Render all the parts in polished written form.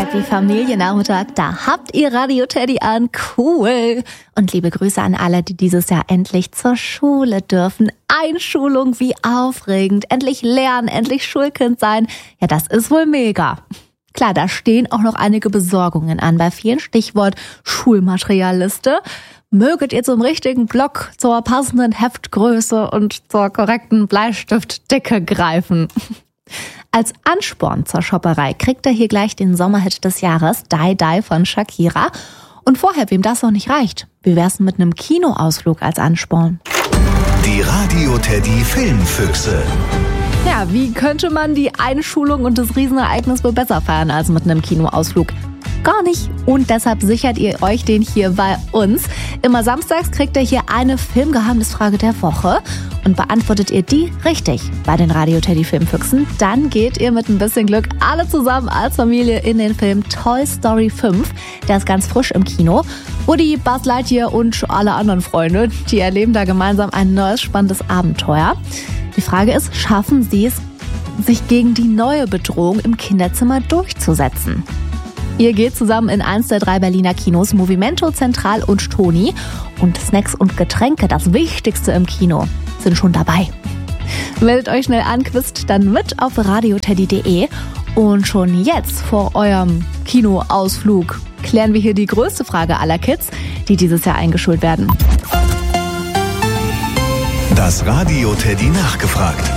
Happy Familiennachmittag. Da habt ihr Radio Teddy an. Cool. Und liebe Grüße an alle, die dieses Jahr endlich zur Schule dürfen. Einschulung, wie aufregend. Endlich lernen, endlich Schulkind sein. Ja, das ist wohl mega. Klar, da stehen auch noch einige Besorgungen an. Bei vielen Stichwort Schulmaterialliste. Möget ihr zum richtigen Block, zur passenden Heftgröße und zur korrekten Bleistiftdicke greifen. Als Ansporn zur Shopperei kriegt er hier gleich den Sommerhit des Jahres, Die Die von Shakira. Und vorher, wem das noch nicht reicht, wie wär's mit einem Kinoausflug als Ansporn? Die Radio Teddy Filmfüchse. Ja, wie könnte man die Einschulung und das Riesenereignis wohl besser feiern als mit einem Kinoausflug? Gar nicht. Und deshalb sichert ihr euch den hier bei uns. Immer samstags kriegt ihr hier eine Filmgeheimnisfrage der Woche. Und beantwortet ihr die richtig bei den Radio Teddy Filmfüchsen, dann geht ihr mit ein bisschen Glück alle zusammen als Familie in den Film Toy Story 5. Der ist ganz frisch im Kino. Woody, Buzz Lightyear und alle anderen Freunde, die erleben da gemeinsam ein neues spannendes Abenteuer. Die Frage ist, schaffen sie es, sich gegen die neue Bedrohung im Kinderzimmer durchzusetzen? Ihr geht zusammen in eins der 3 Berliner Kinos, Movimento, Zentral und Toni. Und Snacks und Getränke, das Wichtigste im Kino, sind schon dabei. Meldet euch schnell an, quizt dann mit auf radioteddy.de. Und schon jetzt vor eurem Kinoausflug klären wir hier die größte Frage aller Kids, die dieses Jahr eingeschult werden. Das Radio Teddy nachgefragt.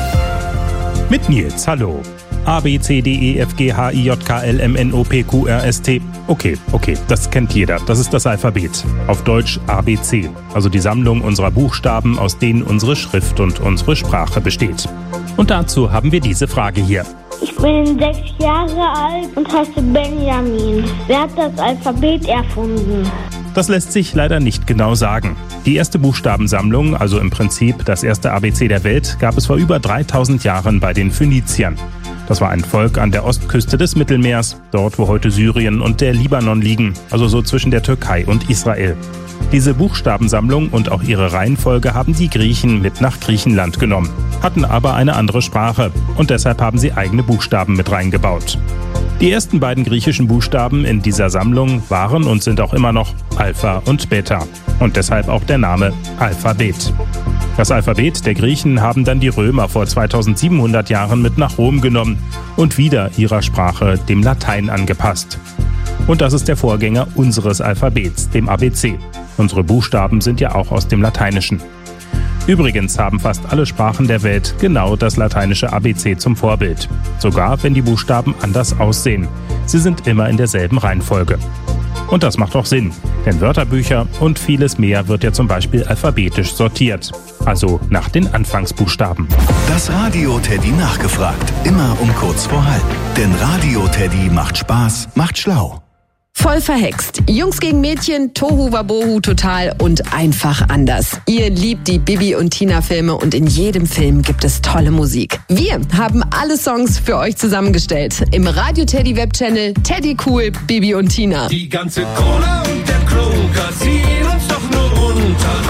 Mit Nils, hallo. A, B, C, D, E, F, G, H, I, J, K, L, M, N, O, P, Q, R, S, T. Okay, das kennt jeder. Das ist das Alphabet. Auf Deutsch ABC. Also die Sammlung unserer Buchstaben, aus denen unsere Schrift und unsere Sprache besteht. Und dazu haben wir diese Frage hier. Ich bin 6 Jahre alt und heiße Benjamin. Wer hat das Alphabet erfunden? Das lässt sich leider nicht genau sagen. Die erste Buchstabensammlung, also im Prinzip das erste ABC der Welt, gab es vor über 3000 Jahren bei den Phöniziern. Das war ein Volk an der Ostküste des Mittelmeers, dort wo heute Syrien und der Libanon liegen, also so zwischen der Türkei und Israel. Diese Buchstabensammlung und auch ihre Reihenfolge haben die Griechen mit nach Griechenland genommen, hatten aber eine andere Sprache und deshalb haben sie eigene Buchstaben mit reingebaut. Die ersten beiden griechischen Buchstaben in dieser Sammlung waren und sind auch immer noch Alpha und Beta und deshalb auch der Name Alphabet. Das Alphabet der Griechen haben dann die Römer vor 2700 Jahren mit nach Rom genommen und wieder ihrer Sprache, dem Latein, angepasst. Und das ist der Vorgänger unseres Alphabets, dem ABC. Unsere Buchstaben sind ja auch aus dem Lateinischen. Übrigens haben fast alle Sprachen der Welt genau das lateinische ABC zum Vorbild. Sogar wenn die Buchstaben anders aussehen. Sie sind immer in derselben Reihenfolge. Und das macht auch Sinn, denn Wörterbücher und vieles mehr wird ja zum Beispiel alphabetisch sortiert. Also nach den Anfangsbuchstaben. Das Radio Teddy nachgefragt. Immer um kurz vor halb. Denn Radio Teddy macht Spaß, macht schlau. Voll verhext. Jungs gegen Mädchen, Tohu Wabohu total und einfach anders. Ihr liebt die Bibi und Tina Filme und in jedem Film gibt es tolle Musik. Wir haben alle Songs für euch zusammengestellt. Im Radio Teddy Webchannel Teddy Cool, Bibi und Tina. Die ganze Cola und der Kroger ziehen uns doch nur runter.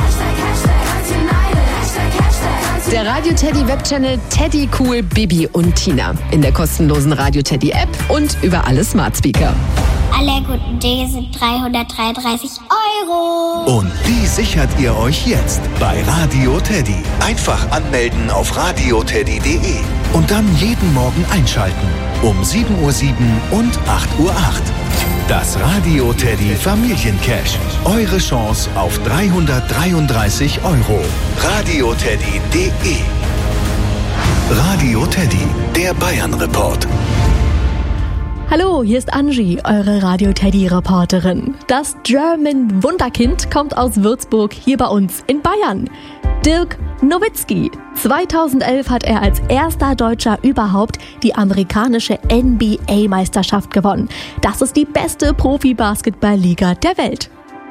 Der Radio Teddy Webchannel Teddy Cool, Bibi und Tina. In der kostenlosen Radio Teddy App und über alle Smart Speaker. Alle guten Dinge sind 333 €. Und die sichert ihr euch jetzt bei Radio Teddy. Einfach anmelden auf radioteddy.de und dann jeden Morgen einschalten. Um 7:07 Uhr und 8:08 Uhr. Das Radio Teddy Familiencash. Eure Chance auf 333 €. radioteddy.de. Radio Teddy, der Bayern-Report. Hallo, hier ist Angie, eure Radio Teddy-Reporterin. Das German Wunderkind kommt aus Würzburg, hier bei uns in Bayern. Dirk Nowitzki. 2011 hat er als erster Deutscher überhaupt die amerikanische NBA-Meisterschaft gewonnen. Das ist die beste Profi-Basketball-Liga der Welt.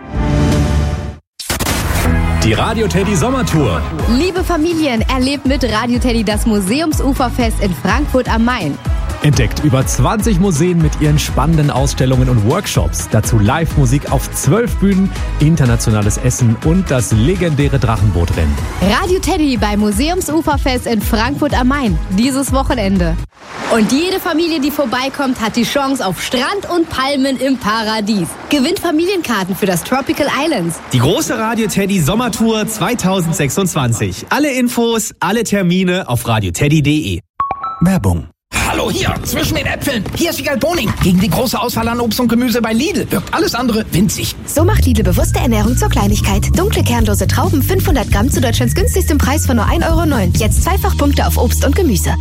Die Radio Teddy Sommertour. Liebe Familien, erlebt mit Radio Teddy das Museumsuferfest in Frankfurt am Main. Entdeckt über 20 Museen mit ihren spannenden Ausstellungen und Workshops. Dazu Live-Musik auf 12 Bühnen, internationales Essen und das legendäre Drachenbootrennen. Radio Teddy beim Museumsuferfest in Frankfurt am Main. Dieses Wochenende. Und jede Familie, die vorbeikommt, hat die Chance auf Strand und Palmen im Paradies. Gewinnt Familienkarten für das Tropical Islands. Die große Radio Teddy Sommertour 2026. Alle Infos, alle Termine auf radioteddy.de. Werbung. Hallo hier, zwischen den Äpfeln. Hier ist Wiegald Boning. Gegen die große Auswahl an Obst und Gemüse bei Lidl wirkt alles andere winzig. So macht Lidl bewusste Ernährung zur Kleinigkeit. Dunkle kernlose Trauben 500 Gramm zu Deutschlands günstigstem Preis von nur 1,09 €. Jetzt Zweifachpunkte auf Obst und Gemüse.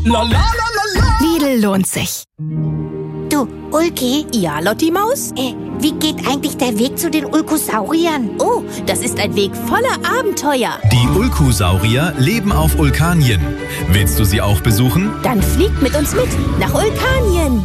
Lidl lohnt sich. Du, Ulki? Ja, Lotti Maus? Wie geht eigentlich der Weg zu den Ulkosauriern? Oh, das ist ein Weg voller Abenteuer. Die Ulkosaurier leben auf Ulkanien. Willst du sie auch besuchen? Dann fliegt mit uns mit nach Ulkanien.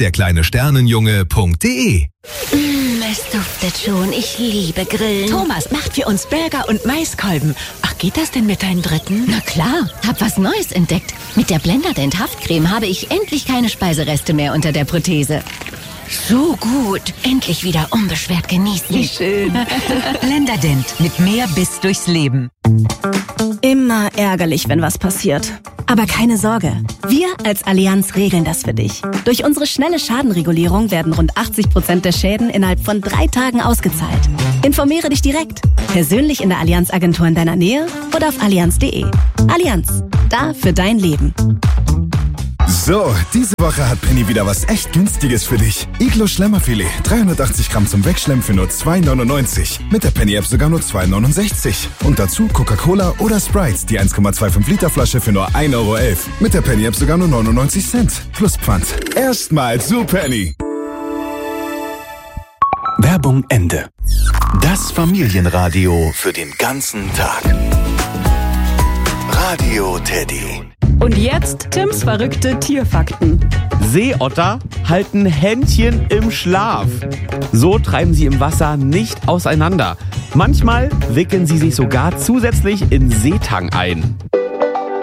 ulkderkleinesternenjunge.de. Es duftet schon. Ich liebe Grillen. Thomas macht für uns Burger und Maiskolben. Ach, geht das denn mit deinem dritten? Na klar, hab was Neues entdeckt. Mit der Blenderdent Haftcreme habe ich endlich keine Speisereste mehr unter der Prothese. So gut. Endlich wieder unbeschwert genießen. Wie schön. Blenderdent mit mehr Biss durchs Leben. Immer ärgerlich, wenn was passiert. Aber keine Sorge. Wir als Allianz regeln das für dich. Durch unsere schnelle Schadenregulierung werden rund 80% der Schäden innerhalb von 3 Tagen ausgezahlt. Informiere dich direkt. Persönlich in der Allianz-Agentur in deiner Nähe oder auf allianz.de. Allianz. Da für dein Leben. So, diese Woche hat Penny wieder was echt Günstiges für dich. Iglo Schlemmerfilet, 380 Gramm zum Wegschlemmen für nur 2,99. Mit der Penny-App sogar nur 2,69. Und dazu Coca-Cola oder Sprite, die 1,25 Liter Flasche für nur 1,11 €. Mit der Penny-App sogar nur 99 Cent. Plus Pfand. Erstmal zu Penny. Werbung Ende. Das Familienradio für den ganzen Tag. Radio Teddy. Und jetzt Tims verrückte Tierfakten. Seeotter halten Händchen im Schlaf. So treiben sie im Wasser nicht auseinander. Manchmal wickeln sie sich sogar zusätzlich in Seetang ein.